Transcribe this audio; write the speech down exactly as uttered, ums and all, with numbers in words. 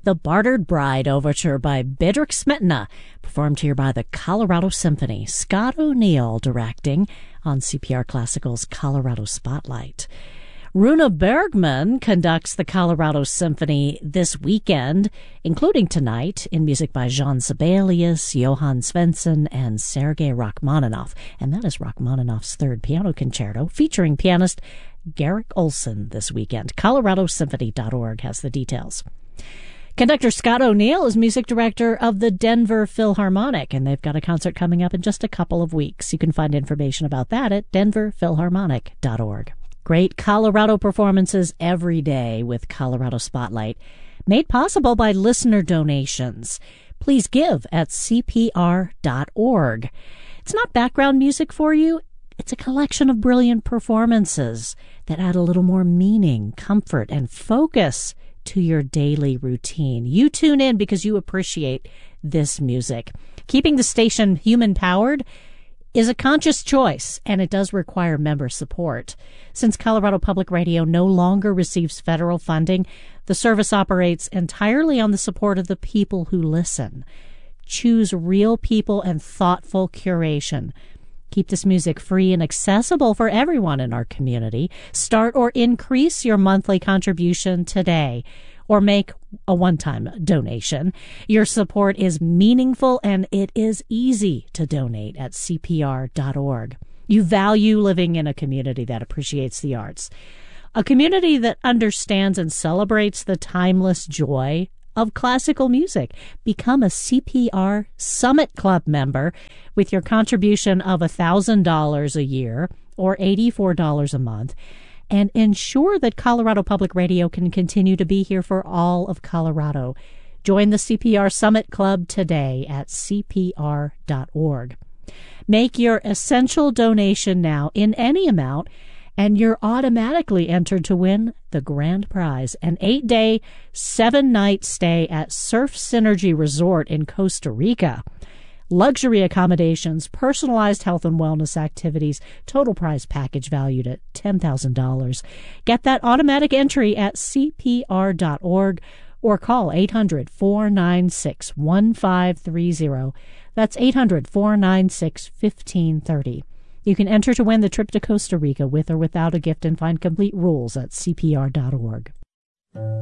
The Bartered Bride Overture by Bedřich Smetana, performed here by the Colorado Symphony. Scott O'Neill directing on C P R Classical's Colorado Spotlight. Runa Bergman conducts the Colorado Symphony this weekend, including tonight, in music by Jean Sibelius, Johann Svensson, and Sergei Rachmaninoff. And that is Rachmaninoff's third piano concerto, featuring pianist Garrick Olson this weekend. colorado symphony dot org has the details. Conductor Scott O'Neill is music director of the Denver Philharmonic, and they've got a concert coming up in just a couple of weeks. You can find information about that at denver philharmonic dot org. Great Colorado performances every day with Colorado Spotlight, made possible by listener donations. Please give at c p r dot org. It's not background music for you. It's a collection of brilliant performances that add a little more meaning, comfort, and focus to your daily routine. You tune in because you appreciate this music. Keeping the station human-powered is a conscious choice, and it does require member support. Since Colorado Public Radio no longer receives federal funding, the service operates entirely on the support of the people who listen. Choose real people and thoughtful curation. Keep this music free and accessible for everyone in our community. Start or increase your monthly contribution today, or make a one-time donation. Your support is meaningful, and it is easy to donate at c p r dot org. You value living in a community that appreciates the arts, a community that understands and celebrates the timeless joy of classical music. Become a C P R Summit Club member with your contribution of one thousand dollars a year or eighty-four dollars a month, and ensure that Colorado Public Radio can continue to be here for all of Colorado. Join the C P R Summit Club today at c p r dot org. Make your essential donation now in any amount, and you're automatically entered to win the grand prize, an eight-day, seven-night stay at Surf Synergy Resort in Costa Rica. Luxury accommodations, personalized health and wellness activities, total prize package valued at ten thousand dollars. Get that automatic entry at c p r dot org or call eight hundred, four nine six, one five three zero. That's eight hundred, four nine six, one five three zero. You can enter to win the trip to Costa Rica with or without a gift and find complete rules at c p r dot org.